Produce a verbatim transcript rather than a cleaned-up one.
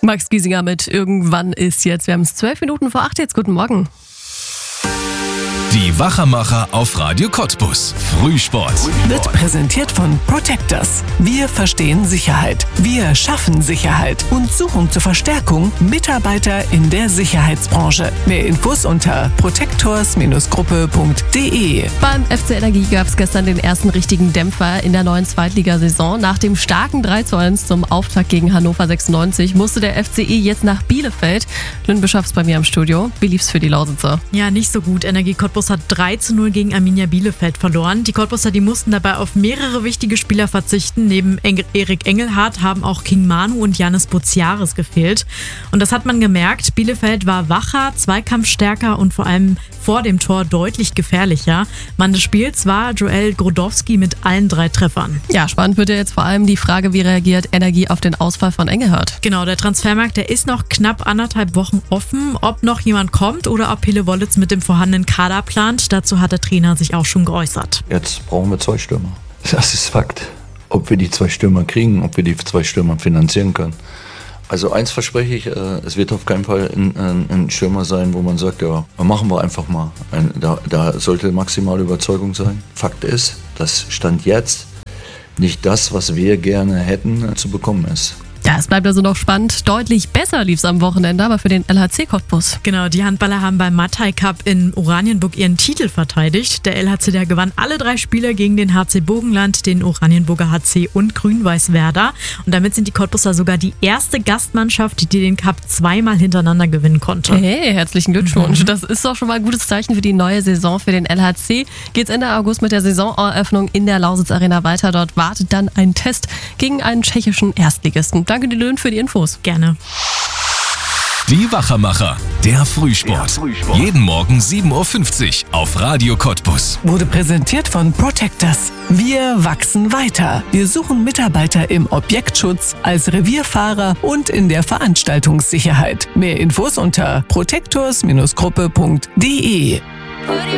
Max Giesinger mit Irgendwann ist jetzt. Wir haben es zwölf Minuten vor acht jetzt. Guten Morgen. Die Wachermacher auf Radio Cottbus. Frühsport. Wird präsentiert von Protectors. Wir verstehen Sicherheit. Wir schaffen Sicherheit und suchen zur Verstärkung Mitarbeiter in der Sicherheitsbranche. Mehr Infos unter protectors Gruppe punkt de. Beim F C Energie gab es gestern den ersten richtigen Dämpfer in der neuen Zweitligasaison. Nach dem starken drei zu eins zum Auftakt gegen Hannover sechsundneunzig musste der F C E jetzt nach Bielefeld. Lynn Bischofs bei mir im Studio. Wie lief's für die Lausitzer? Ja, nicht so gut. Energie Cottbus hat drei zu null gegen Arminia Bielefeld verloren. Die Cottbuser, die mussten dabei auf mehrere wichtige Spieler verzichten. Neben Eng- Erik Engelhardt haben auch King Manu und Janis Buciares gefehlt. Und das hat man gemerkt. Bielefeld war wacher, zweikampfstärker und vor allem vor dem Tor deutlich gefährlicher. Mann des Spiels war Joel Grodowski mit allen drei Treffern. Ja, spannend wird ja jetzt vor allem die Frage, wie reagiert Energie auf den Ausfall von Engelhardt. Genau, der Transfermarkt, der ist noch knapp anderthalb Wochen offen. Ob noch jemand kommt oder ob Pille Wollitz mit dem vorhandenen Kader plant, dazu hat der Trainer sich auch schon geäußert. Jetzt brauchen wir zwei Stürmer. Das ist Fakt. Ob wir die zwei Stürmer kriegen, ob wir die zwei Stürmer finanzieren können. Also eins verspreche ich, es wird auf keinen Fall ein, ein, ein Stürmer sein, wo man sagt, ja, machen wir einfach mal. Ein, da, da sollte maximale Überzeugung sein. Fakt ist, dass Stand jetzt nicht das, was wir gerne hätten, zu bekommen ist. Ja, es bleibt also noch spannend. Deutlich besser lief es am Wochenende, aber für den L H C Cottbus. Genau, die Handballer haben beim Matai Cup in Oranienburg ihren Titel verteidigt. Der L H C, der gewann alle drei Spiele gegen den H C Burgenland, den Oranienburger H C und Grün-Weiß Werder. Und damit sind die Cottbuser sogar die erste Gastmannschaft, die den Cup zweimal hintereinander gewinnen konnte. Hey, herzlichen Glückwunsch. Mhm. Das ist doch schon mal ein gutes Zeichen für die neue Saison für den L H C. Geht's Ende August mit der Saisoneröffnung in der Lausitz Arena weiter. Dort wartet dann ein Test gegen einen tschechischen Erstligisten. Danke dir, Lynn, für die Infos. Gerne. Die Wachermacher. Der Frühsport. Frühsport. Jeden Morgen sieben Uhr fünfzig auf Radio Cottbus. Wurde präsentiert von Protectors. Wir wachsen weiter. Wir suchen Mitarbeiter im Objektschutz, als Revierfahrer und in der Veranstaltungssicherheit. Mehr Infos unter protectors Gruppe punkt de.